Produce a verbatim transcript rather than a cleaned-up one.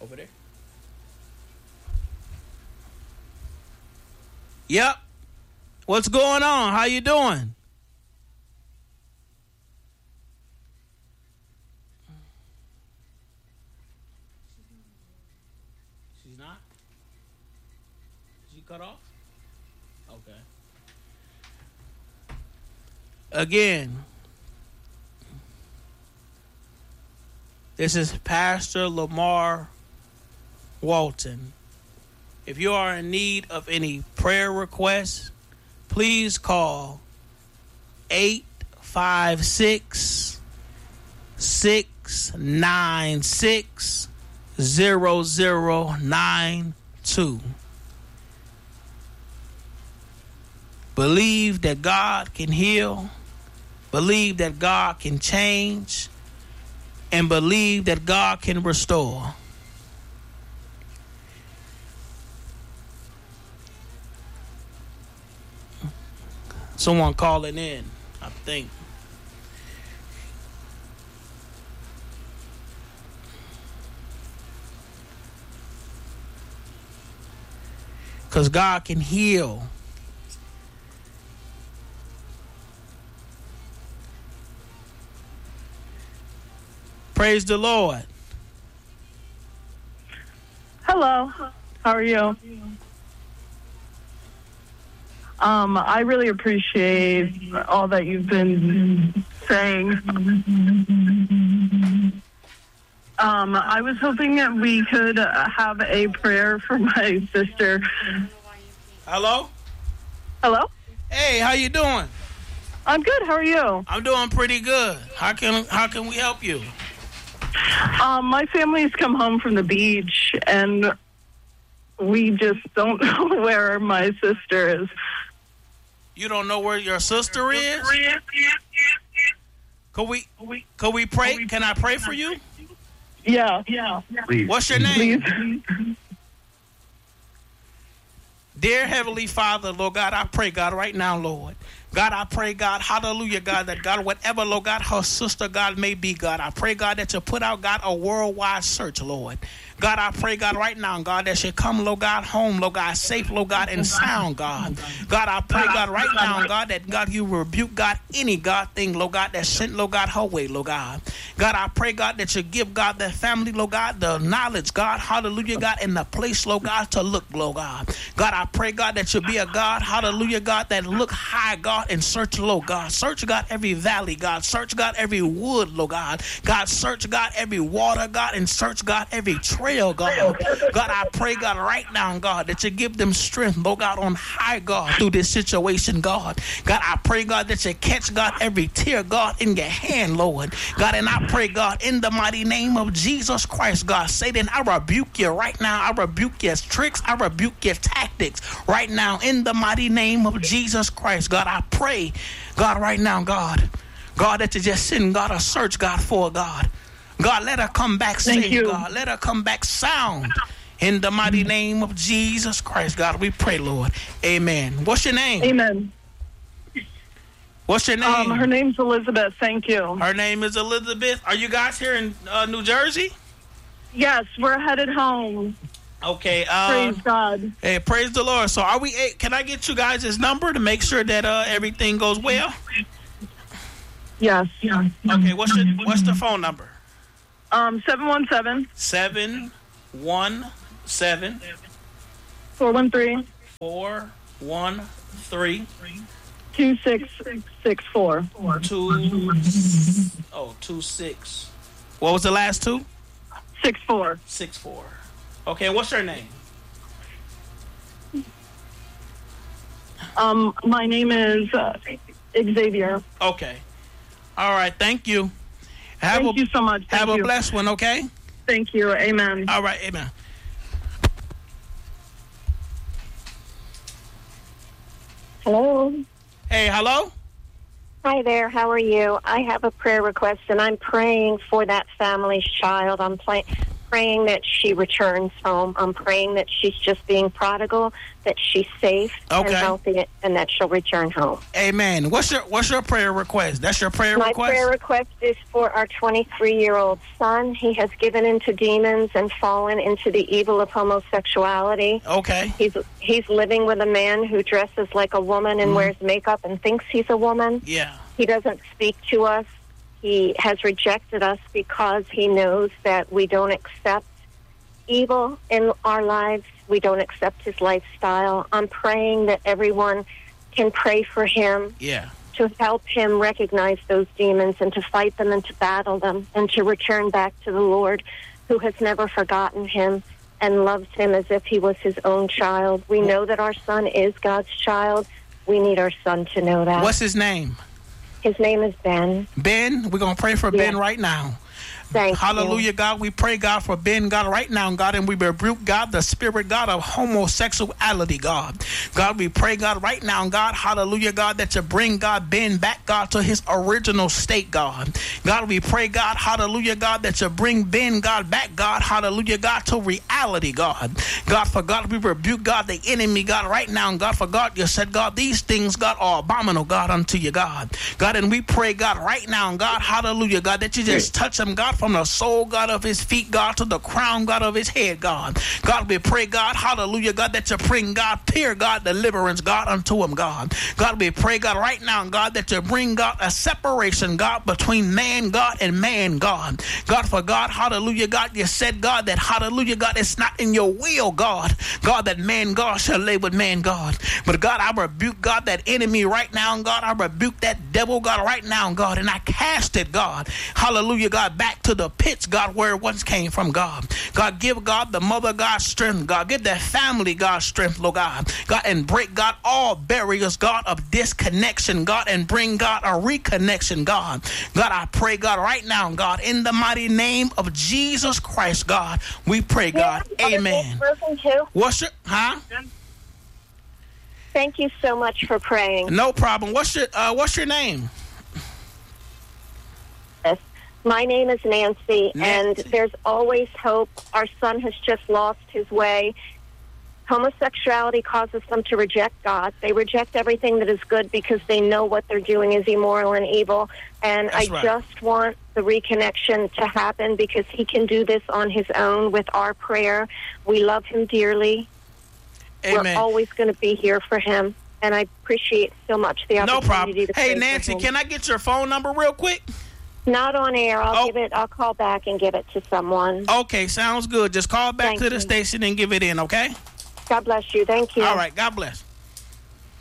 over there. Yep. What's going on? How you doing? She's not? She cut off? Okay. Again, this is Pastor Lamar Walton. If you are in need of any prayer requests, please call eight five six, six nine six, zero zero nine two. Believe that God can heal. Believe that God can change. And believe that God can restore. Someone calling in, I think. Because God can heal. Praise the Lord. Hello. How are you? Um, I really appreciate all that you've been saying. Um, I was hoping that we could uh, have a prayer for my sister. Hello? Hello? Hey, how you doing? I'm good. How are you? I'm doing pretty good. How can how can we help you? Um, my family's come home from the beach, and we just don't know where my sister is. You don't know where your sister is? Could we could we pray? Can I pray for you? Yeah, yeah. Please. What's your name? Please. Dear Heavenly Father, Lord God, I pray, God, right now, Lord. God, I pray, God, hallelujah, God, that God, whatever, Lord God, her sister, God, may be, God, I pray, God, that you put out, God, a worldwide search, Lord. God, I pray, God, right now, God, that she come, Lord God, home, Lord God, safe, Lord God, and sound, God. God, I pray, God, right now, God, that, God, you rebuke, God, any, God, thing, Lord God, that sent, Lord God, her way, Lord God. God, I pray, God, that you give, God, that family, Lord God, the knowledge, God, hallelujah, God, and the place, Lord God, to look, Lord God. God, I pray, God, that you be a God, hallelujah, God, that look high, God, and search low, God. Search, God, every valley, God. Search, God, every wood, Lord God. God, search, God, every water, God, and search, God, every trail, God. God, I pray, God, right now, God, that you give them strength, Lord God, on high, God, through this situation, God. God, I pray, God, that you catch, God, every tear, God, in your hand, Lord. God, and I pray, God, in the mighty name of Jesus Christ, God, Satan, I rebuke you right now. I rebuke your tricks. I rebuke your tactics right now in the mighty name of Jesus Christ, God. I pray, God, right now, God, God, that you just send, God, a search, God, for God. God, let her come back safe, God. Let her come back sound in the mighty name of Jesus Christ, God. We pray, Lord. Amen. What's your name? Amen. What's your name? Um, her name's Elizabeth. Thank you. Her name is Elizabeth. Are you guys here in uh, New Jersey? Yes, we're headed home. Okay. Uh, Praise God. Hey, praise the Lord. So, are we? Can I get you guys' number to make sure that uh, everything goes well? Yes. Yes. Okay. What's your What's the phone number? Um, seven one seven Seven one seven four one three four one three two six six four two. Oh, two six. What was the last two? six four Six four. Okay. What's her name? Um, my name is uh, Xavier. Okay. All right. Thank you. Have Thank a, you so much. Thank have you. a blessed one. Okay. Thank you. Amen. All right. Amen. Hello. Hey. Hello. Hi there. How are you? I have a prayer request, and I'm praying for that family's child. I'm play- praying that she returns home. I'm praying that she's just being prodigal, that she's safe Okay. and healthy, and that she'll return home. Amen. What's your What's your prayer request? That's your prayer My request? prayer request is for our twenty-three-year-old son. He has given into demons and fallen into the evil of homosexuality. Okay. He's he's living with a man who dresses like a woman and Mhm. wears makeup and thinks he's a woman. Yeah. He doesn't speak to us. He has rejected us because he knows that we don't accept evil in our lives. We don't accept his lifestyle. I'm praying that everyone can pray for him, Yeah. to help him recognize those demons and to fight them and to battle them and to return back to the Lord, who has never forgotten him and loves him as if he was his own child. We know that our son is God's child. We need our son to know that. What's his name? His name is Ben. Ben. We're going to pray for Yeah. Ben right now. Thank Hallelujah, you. God. We pray, God, for Ben, God, right now, God, and we rebuke, God, the spirit, God, of homosexuality, God. God, we pray, God, right now, God, hallelujah, God, that you bring, God, Ben back, God, to his original state, God. God, we pray, God, hallelujah, God, that you bring Ben, God, back, God, hallelujah, God, to reality, God. God, for God, we rebuke, God, the enemy, God, right now, God, for God, you said, God, these things, God, are abominable, God, unto you, God. God, and we pray, God, right now, God, hallelujah, God, that you just touch him, God, from the sole, God, of his feet, God, to the crown, God, of his head, God. God, we pray, God, hallelujah, God, that you bring, God, pure, God, deliverance, God, unto him, God. God, we pray, God, right now, God, that you bring, God, a separation, God, between man, God, and man, God. God, for God, hallelujah, God, you said, God, that, hallelujah, God, it's not in your will, God, God, that man, God, shall lay with man, God. But, God, I rebuke, God, that enemy right now, God. I rebuke that devil, God, right now, God, and I cast it, God, hallelujah, God, back to the pits, God, where it once came from, God. God, give, God, the mother, God, strength, God. Give that family, God, strength, Lord God. God, and break, God, all barriers, God, of disconnection, God, and bring, God, a reconnection, God. God, I pray, God, right now, God, in the mighty name of Jesus Christ, God, we pray, God. Amen. What's your, huh? Thank you so much for praying. No problem. What's your, uh, what's your name? Yes. My name is Nancy, Nancy, and there's always hope. Our son has just lost his way. Homosexuality causes them to reject God. They reject everything that is good because they know what they're doing is immoral and evil. And That's I right. just want the reconnection to happen because he can do this on his own with our prayer. We love him dearly. Amen. We're always going to be here for him. And I appreciate so much the No opportunity problem. to Hey, pray Nancy, for him. can I get your phone number real quick? Not on air. I'll Oh. give it. I'll call back and give it to someone. Okay, sounds good. Just call back Thank to the you. station and give it in, okay? God bless you. Thank you. All right, God bless.